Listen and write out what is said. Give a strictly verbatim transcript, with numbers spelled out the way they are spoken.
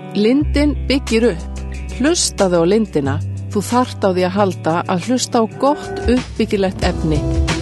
Lindin byggir upp. Hlustaðu á lindina. Þú þarft á því að halda að hlusta á gott uppbyggilegt efni.